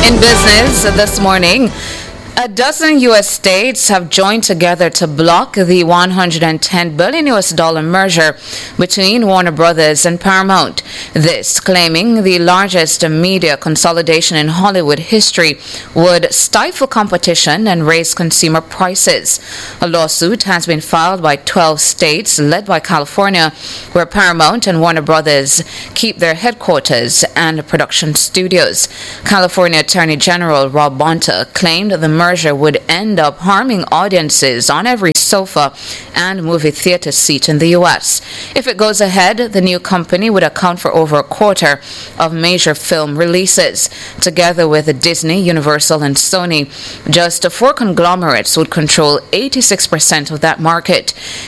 In business this morning, a dozen U.S. states have joined together to block the $110 billion merger between Warner Brothers and Paramount. This claiming the largest media consolidation in Hollywood history would stifle competition and raise consumer prices. A lawsuit has been filed by 12 states led by California, where Paramount and Warner Brothers keep their headquarters and production studios. California Attorney General Rob Bonta claimed the merger would end up harming audiences on every sofa and movie theater seat in the U.S. If it goes ahead, the new company would account for over a quarter of major film releases. Together with Disney, Universal, and Sony, just 4 conglomerates would control 86% of that market.